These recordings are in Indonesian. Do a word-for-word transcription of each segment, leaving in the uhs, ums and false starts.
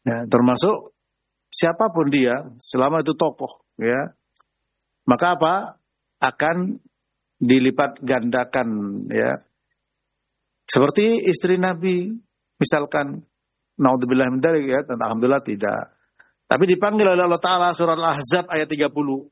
Ya, termasuk siapapun dia, selama itu tokoh, ya, maka apa? Akan dilipat gandakan, ya. Seperti istri Nabi, misalkan, naudzubillah min dzalik, ya, alhamdulillah tidak. Tapi dipanggil oleh Allah Ta'ala surah Al-Ahzab ayat tiga puluh.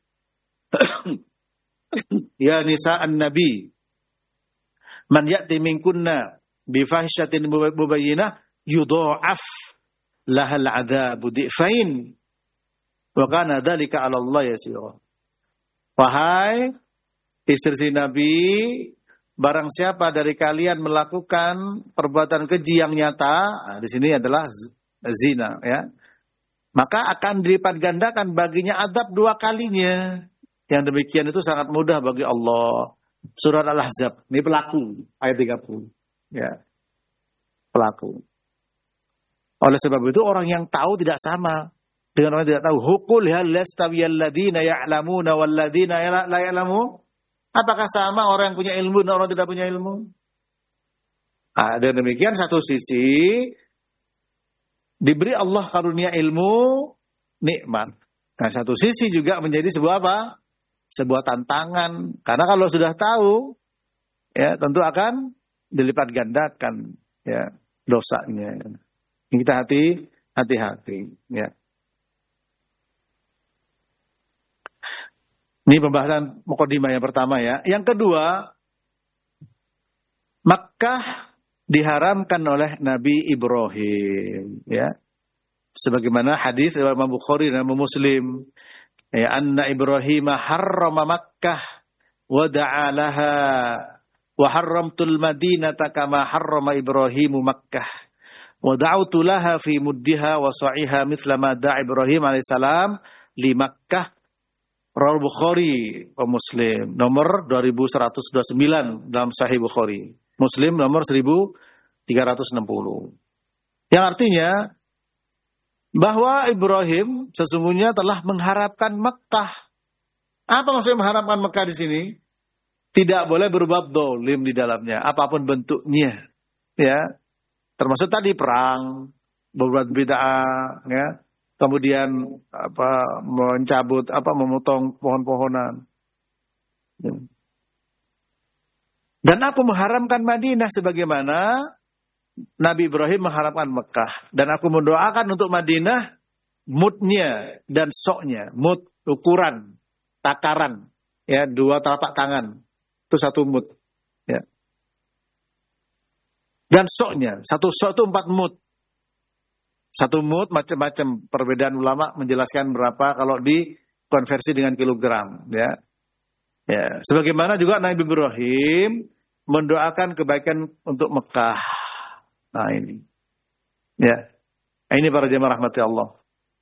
Ya nisa'an Nabi, man ya'ti minkunna bifahishatin mubayyinah yudha'af lahal adzabu di'fain wa kana dzalika 'ala Allah yasira. Wahai istri Nabi, barang siapa dari kalian melakukan perbuatan keji yang nyata, nah, di sini adalah zina, ya, maka akan dilipat gandakan baginya azab dua kalinya. Yang demikian itu sangat mudah bagi Allah. Surat Al-Ahzab, ini pelaku ayat tiga puluh, ya, pelaku. Oleh sebab itu orang yang tahu tidak sama dengan orang yang tidak tahu. Hukul hal yastawiyal ladzina ya'lamuna wal ladzina la ya'lamun. Apakah sama orang yang punya ilmu dan orang yang tidak punya ilmu? Nah, dan demikian satu sisi diberi Allah karunia ilmu, nikmat. Nah, satu sisi juga menjadi sebuah apa? Sebuah tantangan. Karena kalau sudah tahu, ya tentu akan dilipat gandakan, ya, dosanya. Kita hati, hati-hati, ya. Ini pembahasan mukadimah yang pertama, ya. Yang kedua, Makkah diharamkan oleh Nabi Ibrahim, ya. Sebagaimana hadis riwayat Imam Bukhari dan Muslim, ya, anna Ibrahim harrama Makkah wa da'a laha wa harramtul Madinata kama harrama Ibrahimu Makkah wa da'utu laha fi muddiha wa sa'iha mithla ma da'a Ibrahim alaihissalam li Makkah. Rawal Bukhari wa Muslim nomor dua ribu seratus dua puluh sembilan dalam Sahih Bukhari, Muslim nomor seribu tiga ratus enam puluh. Yang artinya bahwa Ibrahim sesungguhnya telah mengharapkan Mekah. Apa maksudnya mengharapkan Mekah di sini? Tidak boleh berbuat dolim di dalamnya, apapun bentuknya, ya. Termasuk tadi perang, berbuat bid'ah, ya. Kemudian apa mencabut, apa memotong pohon-pohonan. Dan aku mengharamkan Madinah sebagaimana Nabi Ibrahim mengharapkan Mekah. Dan aku mendoakan untuk Madinah mudnya dan soknya. Mud, ukuran, takaran. Ya, dua telapak tangan. Itu satu mud. Ya. Dan soknya. Satu sok itu empat mud. Satu mud macam-macam. Perbedaan ulama menjelaskan berapa kalau dikonversi dengan kilogram. Ya. Ya. Sebagaimana juga Nabi Ibrahim mendoakan kebaikan untuk Mekah. Nah ini, ya, ini para jemaah rahmati Allah.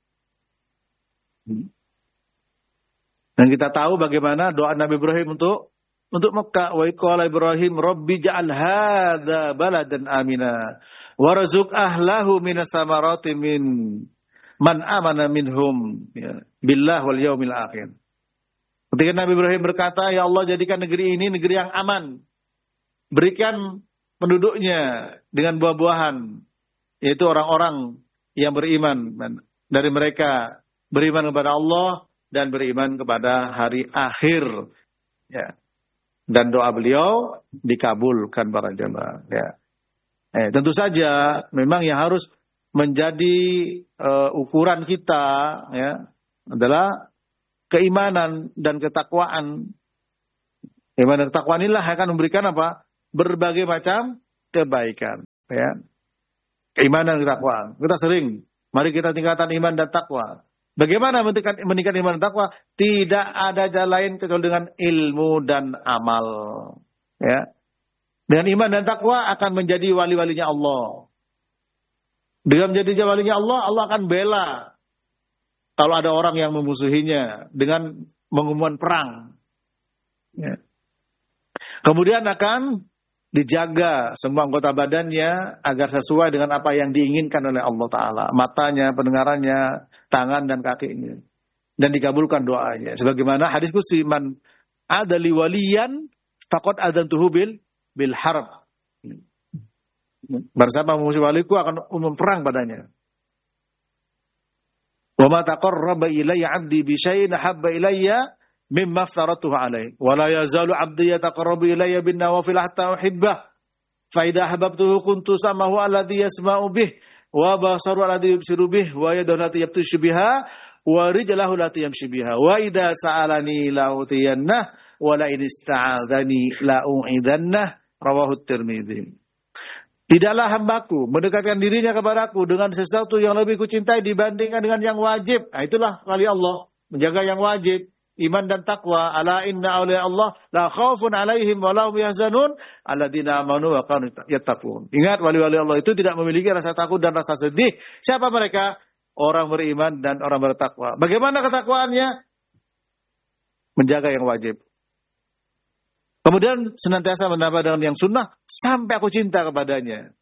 Dan kita tahu bagaimana doa Nabi Ibrahim untuk untuk Mekah. Wa qala Ibrahim, Rabbi ja'al hadza baladan amina, warzuq ahlahu minas samarati min man amana minhum, ya, billah wal yaumil akhir. Ketika Nabi Ibrahim berkata, ya Allah jadikan negeri ini negeri yang aman, berikan penduduknya dengan buah-buahan, yaitu orang-orang yang beriman, dari mereka beriman kepada Allah dan beriman kepada hari akhir, ya. Dan doa beliau dikabulkan para jemaah, ya. Eh, tentu saja memang yang harus menjadi uh, ukuran kita, ya, adalah keimanan dan ketakwaan. Keimanan dan ketakwaan inilah akan memberikan apa? Berbagai macam kebaikan, ya. Keimanan dan ketakwaan. Kita sering, mari kita tingkatkan iman dan takwa. Bagaimana meningkatkan, meningkatkan iman dan takwa? Tidak ada jalan lain kecuali dengan ilmu dan amal, ya. Dengan iman dan takwa akan menjadi wali-walinya Allah. Dengan menjadi walinya Allah, Allah akan bela kalau ada orang yang memusuhinya dengan mengumumkan perang, ya. Kemudian akan dijaga semua anggota badannya agar sesuai dengan apa yang diinginkan oleh Allah Ta'ala. Matanya, pendengarannya, tangan dan kakinya. Dan dikabulkan doanya. Sebagaimana hadis qudsi, man adali waliyan faqad adantuhu bil bil harb. Bersama musuh waliku akan umum perang padanya. Wa ma taqarraba ilayya 'abdi bi syai'in habba ilayya mimma aftaratuhu 'alaihi. Wa la yazalu 'abdi yataqarrabu ilayya bin nawafil hatta uhibbah. Fa idza ahbabtuhu kuntu samahu alladhi yasma'u bih wa basaru alladhi yubsiru bih wa yadahu allati yabtashu biha wa rijlahu allati yamshi biha. Wa idza sa'alani la utiyannah wa la in ista'adzani la u'idannah. Rawahu Tirmidzi. Tidaklah hambaku mendekatkan dirinya kepadaku dengan sesuatu yang lebih kucintai dibandingkan dengan yang wajib. Nah, itulah kali Allah menjaga yang wajib, iman dan takwa. Ala inna awliya Allah la khaufun alaihim wa la hum yahzanun alladzina amanu wa kanu yattaqun. Ingat, wali-wali Allah itu tidak memiliki rasa takut dan rasa sedih. Siapa mereka? Orang beriman dan orang bertakwa. Bagaimana ketakwaannya? Menjaga yang wajib. Kemudian senantiasa menambah dengan yang sunnah sampai aku cinta kepadanya.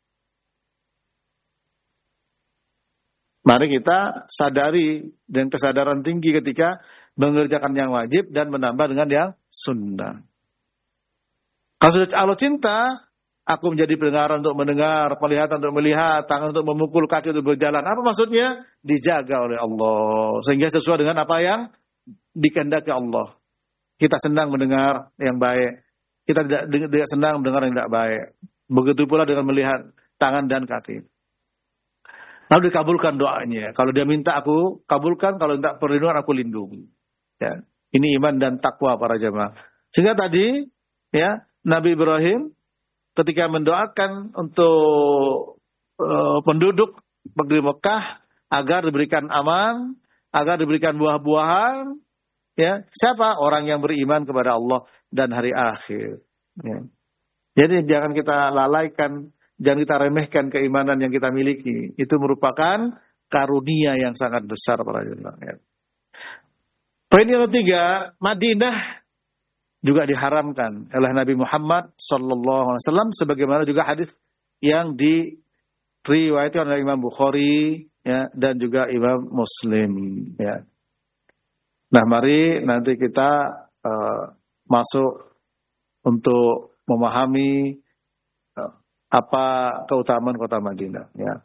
Mari kita sadari dengan kesadaran tinggi ketika mengerjakan yang wajib dan menambah dengan yang sunnah. Kalau sudah Allah cinta, aku menjadi pendengaran untuk mendengar, penglihatan untuk melihat, tangan untuk memukul, kaki untuk berjalan. Apa maksudnya? Dijaga oleh Allah. Sehingga sesuai dengan apa yang dikehendaki Allah. Kita senang mendengar yang baik. Kita tidak, tidak senang mendengar yang tidak baik. Begitu pula dengan melihat tangan dan kaki. Lalu dikabulkan doanya. Kalau dia minta aku kabulkan, kalau minta perlindungan aku lindungi. Ya. Ini iman dan takwa para jemaah. Sehingga tadi ya Nabi Ibrahim ketika mendoakan untuk uh, penduduk negeri Mekah agar diberikan aman, agar diberikan buah-buahan, ya, siapa? Orang yang beriman kepada Allah dan hari akhir. Ya. Jadi jangan kita lalaikan, jangan kita remehkan keimanan yang kita miliki. Itu merupakan karunia yang sangat besar para jemaah. Ya. Poin yang ketiga, Madinah juga diharamkan oleh Nabi Muhammad sallallahu alaihi wasallam sebagaimana juga hadis yang diriwayatkan oleh Imam Bukhari ya, dan juga Imam Muslim. Ya. Nah, mari nanti kita uh, masuk untuk memahami uh, apa keutamaan kota Madinah. Ya.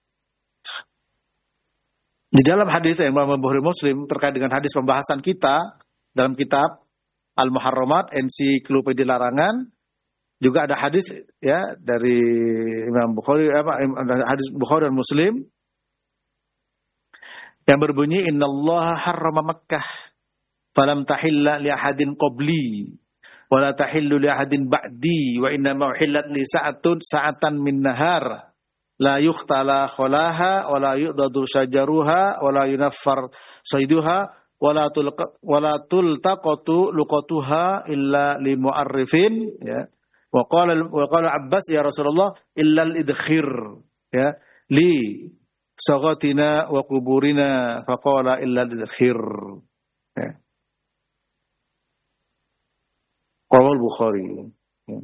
Di dalam hadis yang Imam Bukhari Muslim terkait dengan hadis pembahasan kita dalam kitab Al-Muharramat, ensiklopedia larangan, juga ada hadis ya dari Imam Bukhari, apa hadis Bukhari dan Muslim yang berbunyi innallaha harrama Makkah falam tahilla li ahadin qabli wa la tahillu li ahadin ba'di wa inna ma uhillat li sa'atun sa'atan min nahar la yuqtala khalaha wa la yu'dadu syajaruha wa la yunaffar sayduha wa la tulqa wa la tultaqatu luqatuha illa li mu'arrifin ya wa qala wa qala Abbas ya Rasulullah illa al-idkhir ya li saghatina wa kuburina faqala illa al-idkhir ya. Qawal Bukhari ya.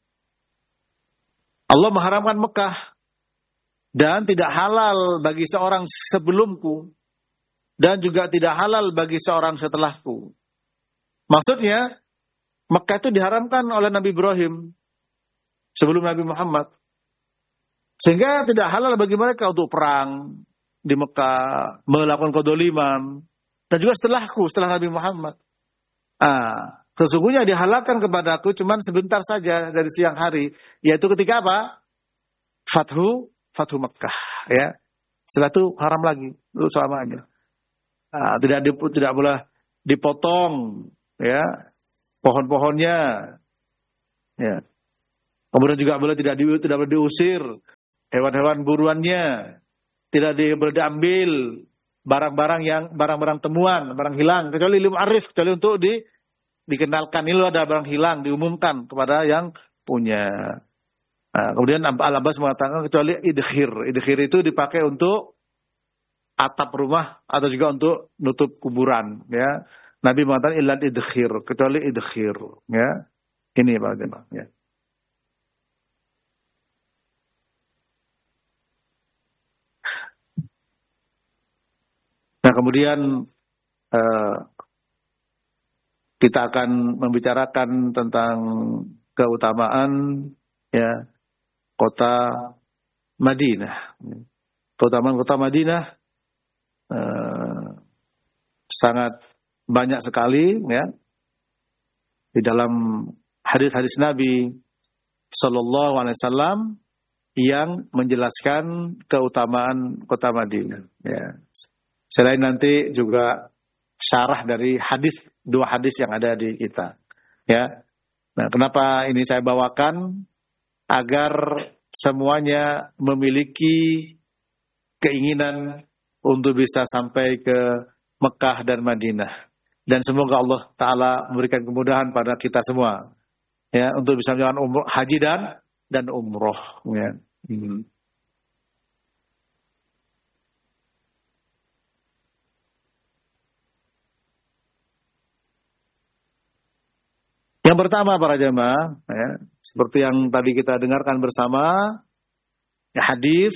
Allah mengharamkan Mekah dan tidak halal bagi seorang sebelumku dan juga tidak halal bagi seorang setelahku. Maksudnya Mekah itu diharamkan oleh Nabi Ibrahim sebelum Nabi Muhammad. Sehingga tidak halal bagi mereka untuk perang di Mekah, melakukan kedoliman. Dan juga setelahku, setelah Nabi Muhammad. Ah, sesungguhnya dihalalkan kepadaku cuman sebentar saja dari siang hari. Yaitu ketika apa? Fathu, Fathu Mekah. Ya. Setelah itu haram lagi, itu selamanya. Ah, tidak di, tidak boleh dipotong, ya, pohon-pohonnya. Ya. Kemudian juga boleh tidak di, tidak boleh diusir hewan-hewan buruannya, tidak di, boleh diambil barang-barang yang barang-barang temuan, barang hilang, kecuali ilmu arif, kecuali untuk di, dikenalkan ini ada barang hilang, diumumkan kepada yang punya. Nah, kemudian Al-Abbas mengatakan kecuali idkhir, idkhir itu dipakai untuk atap rumah atau juga untuk nutup kuburan. Ya, Nabi mengatakan illal idkhir, kecuali idkhir. Ya, ini Pak Jemaah. Ya. Nah, kemudian uh, kita akan membicarakan tentang keutamaan ya kota Madinah. Keutamaan kota Madinah uh, sangat banyak sekali ya di dalam hadis-hadis Nabi Sallallahu Alaihi Wasallam yang menjelaskan keutamaan kota Madinah. Ya. Selain nanti juga syarah dari hadis dua hadis yang ada di kita. Ya. Nah, kenapa ini saya bawakan? Agar semuanya memiliki keinginan untuk bisa sampai ke Mekah dan Madinah. Dan semoga Allah Ta'ala memberikan kemudahan pada kita semua. Ya, untuk bisa menjalankan umroh, haji dan dan umroh. Ya. Hmm. Yang pertama para jemaah, ya, seperti yang tadi kita dengarkan bersama, ya, hadis,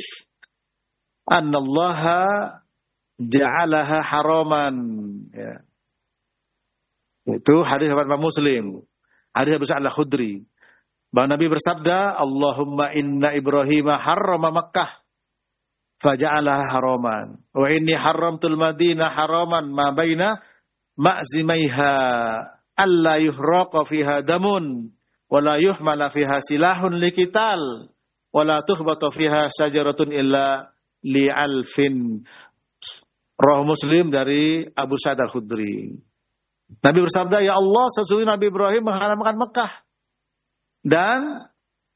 Annallaha ja'alaha haraman. Ya. Itu hadis riwayat Imam Muslim. Hadis Abu Sa'id Al-Khudri. Bahwa Nabi bersabda, Allahumma inna Ibrahim harrama Makkah faja'alaha haraman. Wa inni haramtul Madinah haraman ma baina ma'zimaiha alla yuhraqa fiha damun wa la yuhmala fiha silahun liqital wa la tuhbata fiha syajaratun illa li'alfin. Roh Muslim dari Abu Sa'id Al-Khudri. Nabi bersabda, ya Allah, sesungguhnya Nabi Ibrahim mengharamkan Mekah. Dan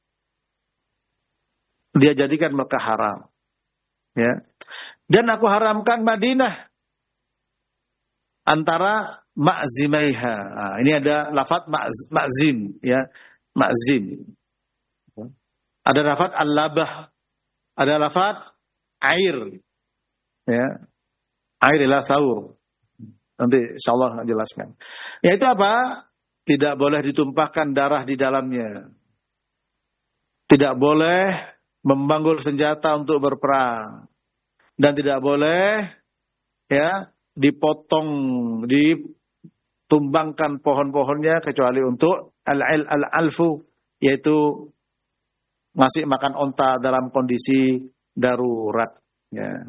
dia jadikan Mekah haram. Ya. Dan aku haramkan Madinah. Antara ma'zimaiha. Nah, ini ada lafaz ma'zim. Ya. Ma'zim. Ada lafaz al-labah. Ada lafaz air. Ya. Air ila thaur. Nanti insyaallah jelaskan. Yaitu apa? Tidak boleh ditumpahkan darah di dalamnya. Tidak boleh memanggul senjata untuk berperang. Dan tidak boleh ya dipotong, ditumbangkan pohon-pohonnya kecuali untuk al-il al-alfu, yaitu ngasih makan onta dalam kondisi darurat. Ya.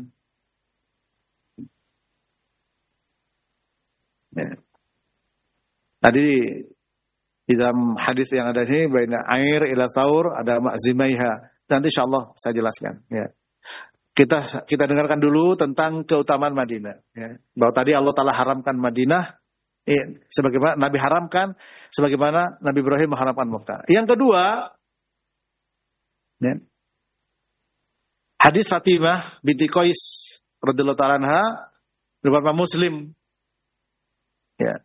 Ya. Tadi di dalam hadis yang ada ini baina air ila saur ada ma'zimaiha. Nanti insyaallah saya jelaskan ya. Kita kita dengarkan dulu tentang keutamaan Madinah ya. Bahwa tadi Allah Taala haramkan Madinah eh, sebagaimana Nabi haramkan, sebagaimana Nabi Ibrahim mengharamkan Mekah. Yang kedua ya. Hadis Fatimah binti Qais radhiyallahu ta'ala anha riwayat Muslim. Ya.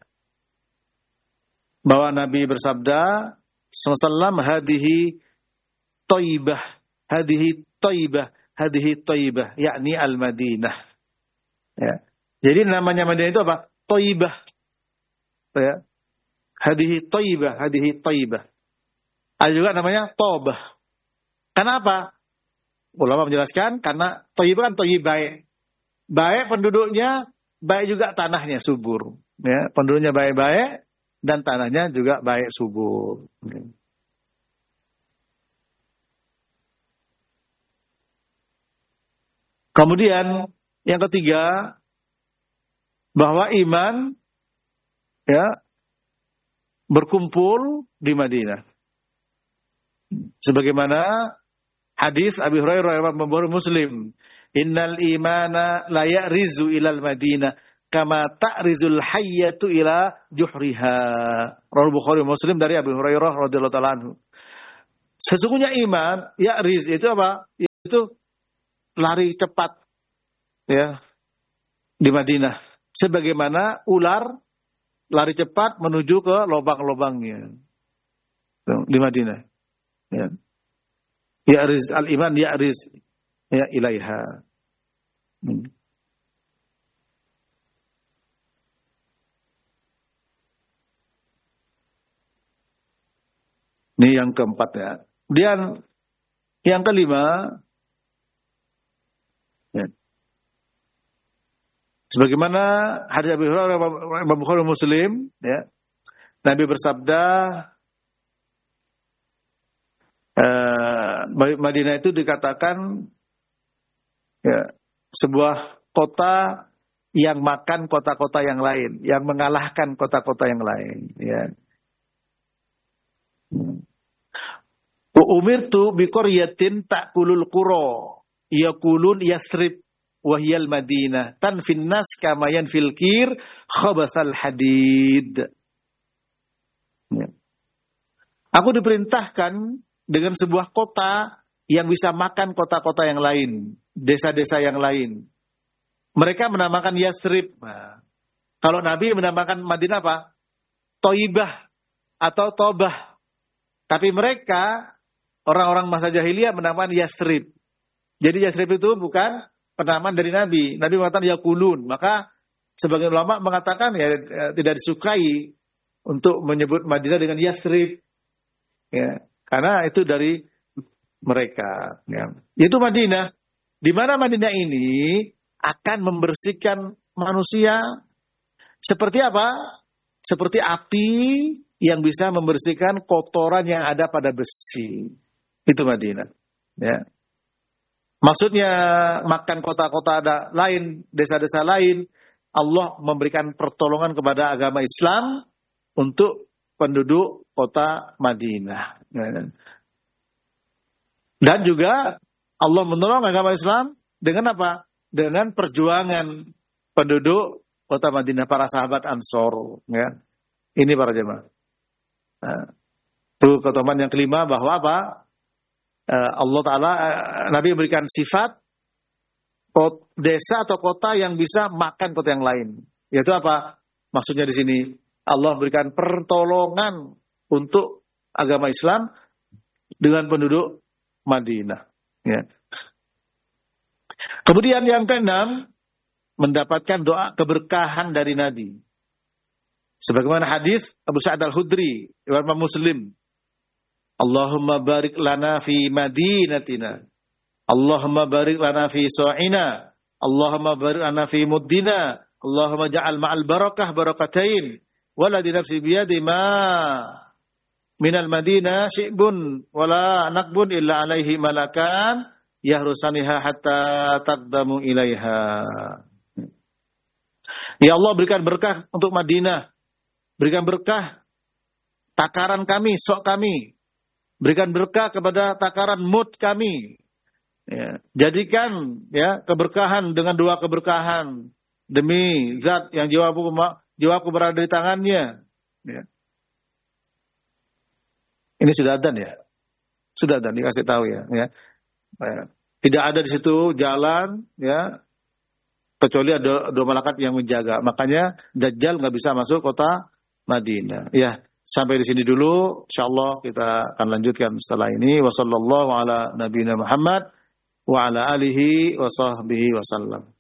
Bahwa Nabi bersabda sallallahu alaihi wasallam hadihi thayyibah, hadihi thayyibah, hadihi thayyibah, yakni al-Madinah. Ya. Jadi namanya Madinah itu apa? Thayyibah. Ya. Hadihi thayyibah, hadihi thayyibah. Ada juga namanya Tobah. Kenapa? Ulama menjelaskan karena thayyibah kan thayyib baik. Baik penduduknya, baik juga tanahnya subur. Ya, penduduknya baik-baik dan tanahnya juga baik subur. Kemudian yang ketiga bahwa iman ya berkumpul di Madinah. Sebagaimana hadis Abi Hurairah riwayat Bukhari Muslim, innal imana la ya'rizu ilal Madinah kama ta'rizul hayyatu ila juhriha. Rawi Bukhari Muslim dari Abu Hurairah radhiyallahu ta'ala anhu. Sesungguhnya iman, ya'riz itu apa? Itu lari cepat ya di Madinah. Sebagaimana ular lari cepat menuju ke lubang-lubangnya di Madinah. Ya. Ya'riz al-iman ya'riz ya ilaiha. Hmm. Ini yang keempat ya. Kemudian yang kelima, ya. Sebagaimana hadis Abu Hurairah Imam Bukhari Muslim, ya. Nabi bersabda, eh, Madinah itu dikatakan ya, sebuah kota yang makan kota-kota yang lain, yang mengalahkan kota-kota yang lain. Ya. Wa umirtu biqaryatin ta'kulul qura yaqulun Yathrib wa hiyal Madinah tanfin nas kama yanfil kir khabasal hadid. Ya. Aku diperintahkan dengan sebuah kota yang bisa makan kota-kota yang lain, desa-desa yang lain. Mereka menamakan Yathrib. Nah, kalau Nabi menamakan Madinah apa? Thaibah atau Tobah. Tapi mereka orang-orang masa jahiliyah menamakan Yathrib. Jadi Yathrib itu bukan penamaan dari Nabi. Nabi mengatakan Yakulun. Maka sebagian ulama mengatakan ya tidak disukai untuk menyebut Madinah dengan Yathrib. Ya, karena itu dari mereka. Ya. Itu Madinah. Di mana Madinah ini akan membersihkan manusia seperti apa? Seperti api yang bisa membersihkan kotoran yang ada pada besi. Itu Madinah. Ya. Maksudnya makan kota-kota ada lain, desa-desa lain, Allah memberikan pertolongan kepada agama Islam untuk penduduk kota Madinah. Ya. Dan juga Allah menolong agama Islam dengan apa? Dengan perjuangan penduduk kota Madinah, para sahabat Ansor. Ya. Ini para jemaah. Nah, itu keutamaan yang kelima bahwa apa? Allah Ta'ala, Nabi memberikan sifat desa atau kota yang bisa makan kota yang lain. Yaitu apa? Maksudnya di sini Allah berikan pertolongan untuk agama Islam dengan penduduk Madinah. Ya. Kemudian yang keenam, mendapatkan doa keberkahan dari Nabi. Sebagaimana hadis Abu Sa'id Al-Khudri, Imam Muslim. Allahumma barik lana fi madinatina. Allahumma barik lana fi sa'ina. Allahumma barik lana fi muddina. Allahumma ja'al ma'al barakah barakatain. Waladi nafsi biyadi ma minal madinah syi'bun wala nakbun illa alaihi malakan yahrusaniha hatta taqdamu ilaiha. Ya Allah, berikan berkah untuk Madinah. Berikan berkah takaran kami, sok kami. Berikan berkah kepada takaran mud kami. Ya. Jadikan ya keberkahan dengan dua keberkahan. Demi zat yang jiwaku, jiwaku berada di tangannya. Ya. Ini sudah adzan ya? Sudah adzan, dikasih tahu ya. Ya. Ya. Tidak ada di situ jalan ya kecuali ada dua malaikat yang menjaga. Makanya Dajjal nggak bisa masuk kota Madinah. Ya, sampai di sini dulu. Insyaallah kita akan lanjutkan setelah ini. Wassallallahu ala nabiyina Muhammad wa ala alihi wa sahbihi wasallam.